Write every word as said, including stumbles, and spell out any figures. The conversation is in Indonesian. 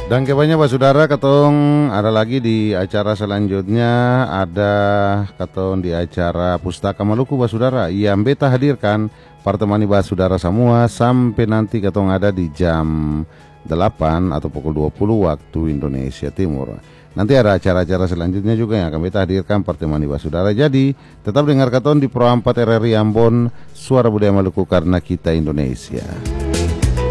Dan kebanyakan Pak Saudara, katong ada lagi di acara selanjutnya, ada katong di acara Pustaka Maluku Pak Saudara yang beta hadirkan pertemani Pak Saudara semua sampai nanti katong ada di jam delapan atau pukul dua puluh waktu Indonesia Timur. Nanti ada acara-acara selanjutnya juga yang akan beta hadirkan pertemani Pak Saudara. Jadi tetap dengar katong di Pro empat R R I Ambon, Suara Budaya Maluku karena kita Indonesia.